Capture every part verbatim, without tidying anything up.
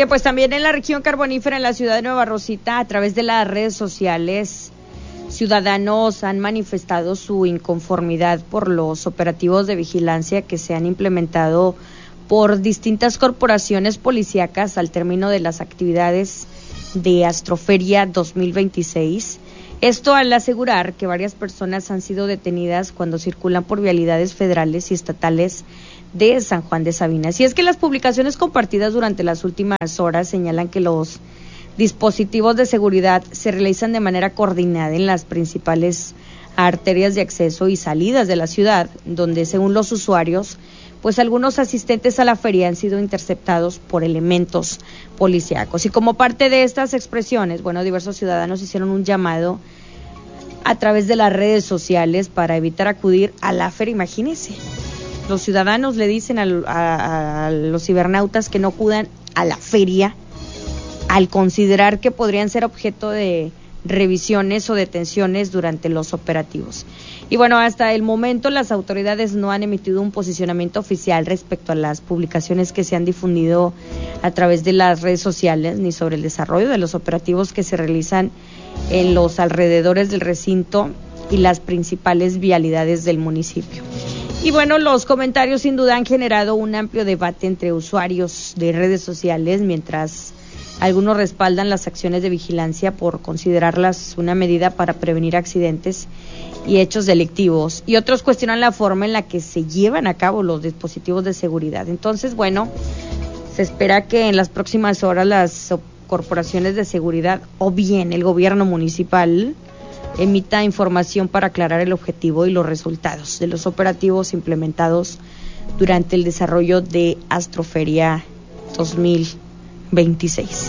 Oye, pues también en la región carbonífera, en la ciudad de Nueva Rosita, a través de las redes sociales, ciudadanos han manifestado su inconformidad por los operativos de vigilancia que se han implementado por distintas corporaciones policíacas al término de las actividades de Astroferia dos mil veintiséis. Esto al asegurar que varias personas han sido detenidas cuando circulan por vialidades federales y estatales de San Juan de Sabinas. Y es que las publicaciones compartidas durante las últimas horas señalan que los dispositivos de seguridad se realizan de manera coordinada en las principales arterias de acceso y salidas de la ciudad, donde según los usuarios, pues algunos asistentes a la feria han sido interceptados por elementos policíacos. Y como parte de estas expresiones, bueno, diversos ciudadanos hicieron un llamado a través de las redes sociales para evitar acudir a la feria. Imagínense, los ciudadanos le dicen a, a, a los cibernautas que no acudan a la feria al considerar que podrían ser objeto de revisiones o detenciones durante los operativos. Y bueno, hasta el momento las autoridades no han emitido un posicionamiento oficial respecto a las publicaciones que se han difundido a través de las redes sociales, ni sobre el desarrollo de los operativos que se realizan en los alrededores del recinto y las principales vialidades del municipio. Y bueno, los comentarios sin duda han generado un amplio debate entre usuarios de redes sociales, mientras algunos respaldan las acciones de vigilancia por considerarlas una medida para prevenir accidentes y hechos delictivos, y otros cuestionan la forma en la que se llevan a cabo los dispositivos de seguridad. Entonces, bueno, se espera que en las próximas horas las corporaciones de seguridad o bien el gobierno municipal emita información para aclarar el objetivo y los resultados de los operativos implementados durante el desarrollo de Astroferia dos mil veintiséis.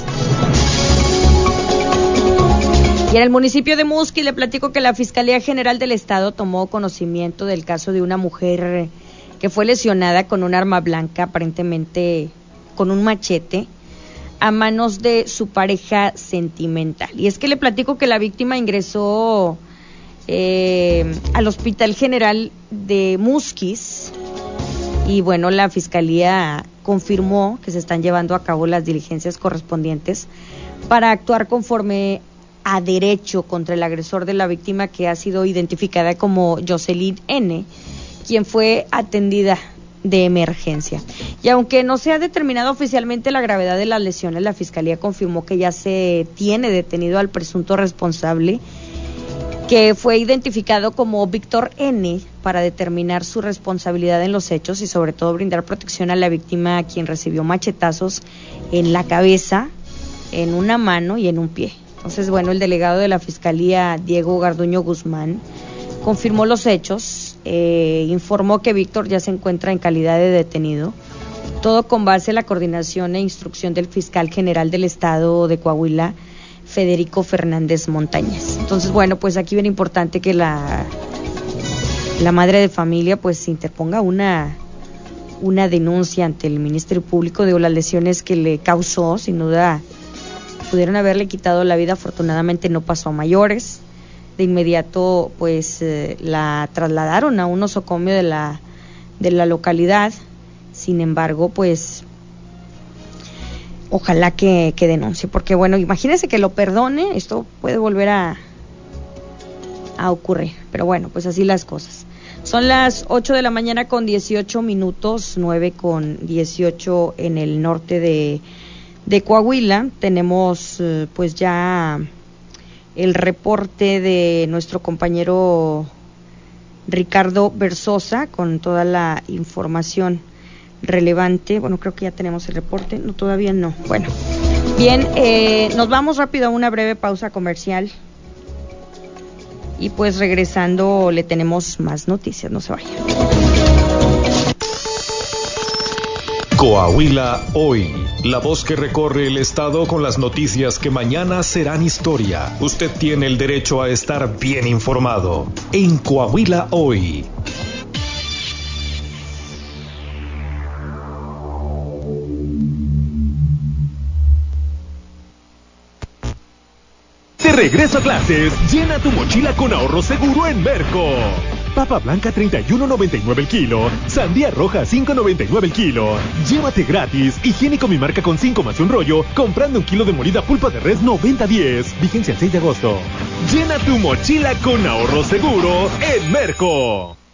Y en el municipio de Musquis le platico que la Fiscalía General del Estado tomó conocimiento del caso de una mujer que fue lesionada con un arma blanca, aparentemente con un machete, a manos de su pareja sentimental. Y es que le platico que la víctima ingresó eh, al Hospital General de Musquis y bueno, la Fiscalía confirmó que se están llevando a cabo las diligencias correspondientes para actuar conforme a derecho contra el agresor de la víctima, que ha sido identificada como Jocelyn N., quien fue atendida de emergencia. Y aunque no se ha determinado oficialmente la gravedad de las lesiones, la Fiscalía confirmó que ya se tiene detenido al presunto responsable, que fue identificado como Víctor N., para determinar su responsabilidad en los hechos y sobre todo brindar protección a la víctima, a quien recibió machetazos en la cabeza, en una mano y en un pie. Entonces, bueno, el delegado de la Fiscalía, Diego Garduño Guzmán, confirmó los hechos, eh, informó que Víctor ya se encuentra en calidad de detenido, todo con base en la coordinación e instrucción del fiscal general del Estado de Coahuila, Federico Fernández Montañez. Entonces, bueno, pues aquí bien importante que la la madre de familia pues interponga una una denuncia ante el Ministerio Público de las lesiones que le causó. Sin duda pudieron haberle quitado la vida, afortunadamente no pasó a mayores. De inmediato pues eh, la trasladaron a un nosocomio de la de la localidad. Sin embargo, pues ojalá que, que denuncie, porque bueno, imagínense que lo perdone, esto puede volver a, a ocurrir, pero bueno, pues así las cosas. Son las ocho de la mañana con dieciocho minutos, nueve con dieciocho en el norte de, de Coahuila. Tenemos eh, pues ya el reporte de nuestro compañero Ricardo Versosa con toda la información relevante. Bueno, creo que ya tenemos el reporte. No, todavía no. Bueno, bien, eh, nos vamos rápido a una breve pausa comercial y pues regresando le tenemos más noticias. No se vayan. Coahuila Hoy, la voz que recorre el estado con las noticias que mañana serán historia. Usted tiene el derecho a estar bien informado en Coahuila Hoy. De regreso a clases, llena tu mochila con ahorro seguro en Merco. Papa blanca treinta y uno noventa y nueve el kilo. Sandía roja cinco noventa y nueve el kilo. Llévate gratis Higiénico Mi Marca con cinco más un rollo comprando un kilo de molida pulpa de res noventa diez. Vigencia el seis de agosto. Llena tu mochila con ahorro seguro en Merco.